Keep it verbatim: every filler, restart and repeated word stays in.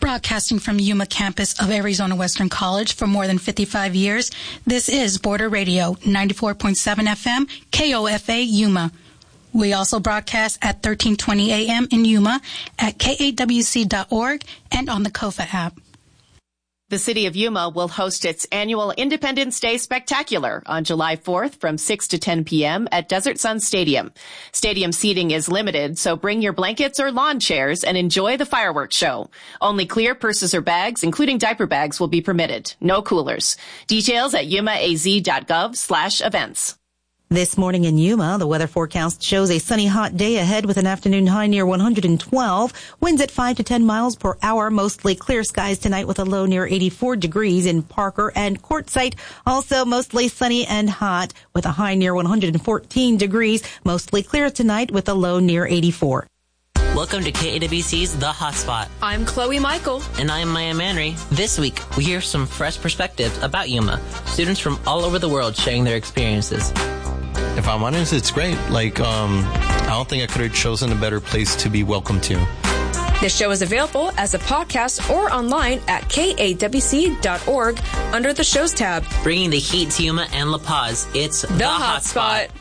Broadcasting from Yuma campus of Arizona Western College for more than fifty-five years, this is Border Radio, ninety-four point seven F M, K O F A Yuma. We also broadcast at thirteen twenty A M in Yuma, at K A W C dot org, and on the K O F A app. The City of Yuma will host its annual Independence Day Spectacular on July fourth from six to ten P M at Desert Sun Stadium. Stadium seating is limited, so bring your blankets or lawn chairs and enjoy the fireworks show. Only clear purses or bags, including diaper bags, will be permitted. No coolers. Details at yumaaz dot gov slash events. This morning in Yuma, the weather forecast shows a sunny, hot day ahead with an afternoon high near one hundred twelve. Winds at five to ten miles per hour. Mostly clear skies tonight with a low near eighty-four degrees in Parker and Quartzsite. Also mostly sunny and hot with a high near one hundred fourteen degrees. Mostly clear tonight with a low near eighty-four. Welcome to K A W C's The Hotspot. I'm Chloe Michael. And I'm Maya Manry. This week, we hear some fresh perspectives about Yuma. Students from all over the world sharing their experiences. If I'm honest, it's great. Like, um, I don't think I could have chosen a better place to be welcome to. This show is available as a podcast or online at K A W C dot org under the Shows tab. Bringing the heat to Yuma and La Paz, it's The, the Hotspot.